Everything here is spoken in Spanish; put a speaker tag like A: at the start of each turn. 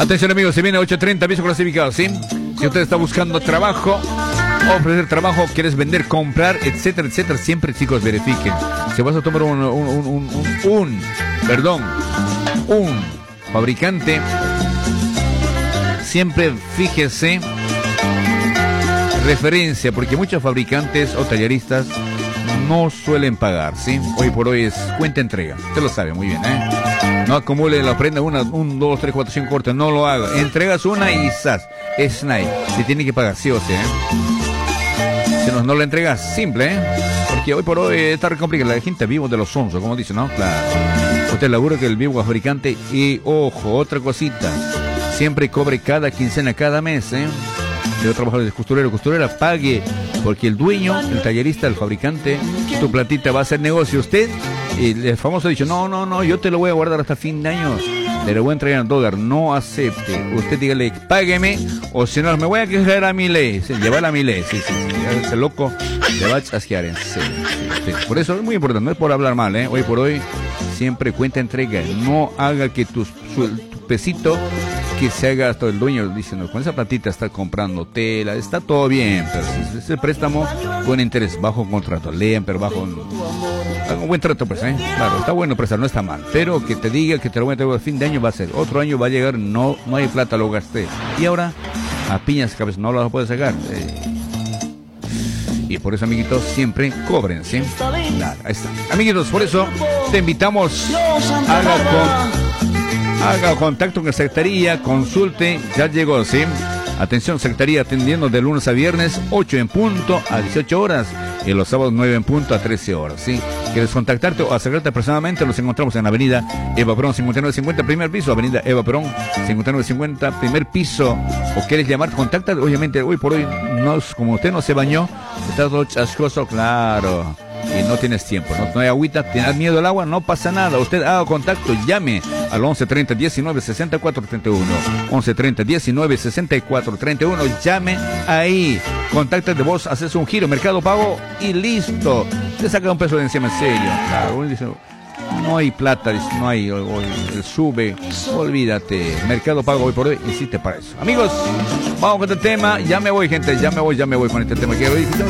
A: Atención amigos, se viene 8:30, aviso clasificado, ¿sí? Si usted está buscando trabajo, ofrecer trabajo, quieres vender, comprar, etcétera, etcétera, siempre chicos verifiquen. Si vas a tomar un fabricante, siempre fíjese referencia, porque muchos fabricantes o talleristas no suelen pagar, ¿sí? Hoy por hoy es cuenta entrega, usted lo sabe muy bien, ¿eh? No acumule la prenda 1, 2, 3, 4, 5 cortes, no lo haga. Entregas una y ¡zas! Es snipe. Se tiene que pagar, sí o sí, ¿eh? Si no la entregas, simple, ¿eh? Porque hoy por hoy está complicado. La gente vivo de los sonsos, como dicen, ¿no? Claro. Usted labura que el vivo fabricante y, ojo, otra cosita. Siempre cobre cada quincena, cada mes, ¿eh? Si yo trabajo de costurera, pague. Porque el dueño, el tallerista, el fabricante, tu platita va a hacer negocio. Usted, el famoso ha dicho, no, yo te lo voy a guardar hasta fin de año. Te lo voy a entregar en dólar. No acepte. Usted dígale, págueme, o si no, me voy a quejar a mi ley. Sí, llevar a mi ley. Sí. Ese loco le va a chasquear en serio. Sí. Por eso es muy importante, no es por hablar mal, ¿eh? Hoy por hoy, siempre cuenta entrega. No haga que tu pesito que se haga hasta el dueño diciendo, con esa platita está comprando tela, está todo bien, pero si ese préstamo con interés bajo contrato, lean, pero bajo un buen trato, pues, ¿eh? Claro, está bueno prestar, no está mal, pero que te diga que te lo voy a entregar a fin de año va a ser, otro año va a llegar, no hay plata, lo gasté, y ahora a piñas cabezas no lo puedes sacar, y por eso, amiguitos, siempre cobren, ¿sí? Nada, ahí está. Amiguitos, por eso te invitamos, haga contacto con la Secretaría, consulte, ya llegó, ¿sí? Atención, Secretaría atendiendo de lunes a viernes, 8 en punto a 18 horas, y los sábados 9 en punto a 13 horas, ¿sí? ¿Quieres contactarte o acercarte personalmente? Nos encontramos en Avenida Eva Perón 5950, primer piso, Avenida Eva Perón 5950, primer piso. ¿O quieres llamar? Contacta, obviamente, hoy por hoy, no, como usted no se bañó, está todo chascoso, claro. Y no tienes tiempo, no hay agüita, tienes miedo al agua, no pasa nada. Usted haga contacto, llame al 1130 19 64 31. 1130 19 64 31. Llame ahí, contacta de vos, haces un giro, Mercado Pago y listo. Te saca un peso de encima, en serio. Claro, uno dice, no hay plata, dice, no hay, el sube, olvídate. Mercado Pago hoy por hoy insiste para eso. Amigos, vamos con este tema. Ya me voy, gente, ya me voy con este tema. Que hoy